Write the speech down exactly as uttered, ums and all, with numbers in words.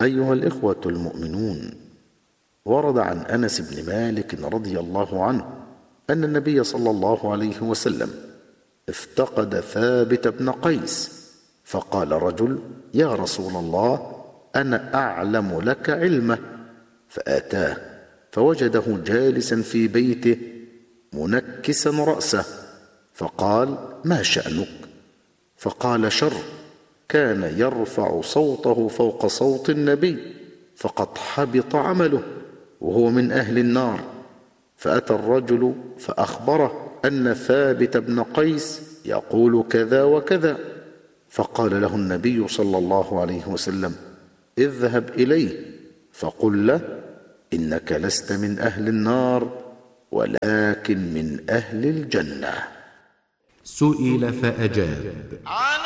أيها الإخوة المؤمنون، ورد عن أنس بن مالك رضي الله عنه أن النبي صلى الله عليه وسلم افتقد ثابت بن قيس، فقال رجل: يا رسول الله، أنا أعلم لك علمه. فأتاه فوجده جالسا في بيته منكسا رأسه، فقال: ما شأنك؟ فقال: شر، كان يرفع صوته فوق صوت النبي فقد حبط عمله وهو من أهل النار. فأتى الرجل فأخبره أن ثابت بن قيس يقول كذا وكذا، فقال له النبي صلى الله عليه وسلم: اذهب إليه فقل له: إنك لست من أهل النار ولكن من أهل الجنة. سئل فأجاب: